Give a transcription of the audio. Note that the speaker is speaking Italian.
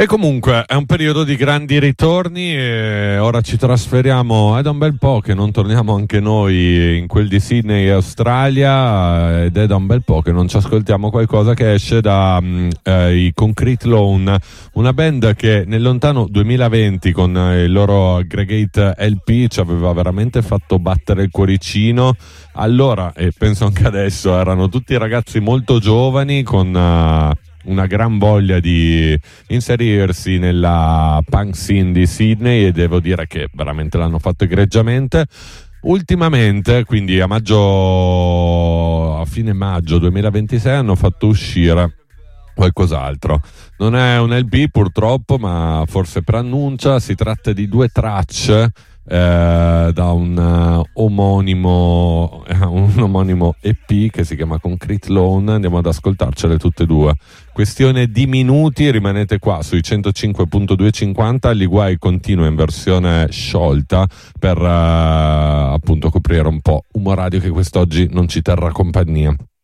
E comunque è un periodo di grandi ritorni e ora ci trasferiamo, è da un bel po' che non torniamo anche noi in quel di Sydney e Australia, ed è da un bel po' che non ci ascoltiamo qualcosa che esce da i Concrete Lawn, una band che nel lontano 2020 con il loro Aggregate LP ci aveva veramente fatto battere il cuoricino. Allora, e penso anche adesso, erano tutti ragazzi molto giovani con una gran voglia di inserirsi nella punk scene di Sydney, e devo dire che veramente l'hanno fatto egregiamente. Ultimamente, quindi a fine maggio 2026, hanno fatto uscire qualcos'altro. Non è un LP purtroppo, ma forse preannuncia. Si tratta di 2 tracce da un omonimo EP che si chiama Concrete Lawn. Andiamo ad ascoltarcele tutte e due. Questione di minuti, rimanete qua sui 105.250. L'Iguai continua in versione sciolta per appunto coprire un po' Umo Radio che quest'oggi non ci terrà compagnia.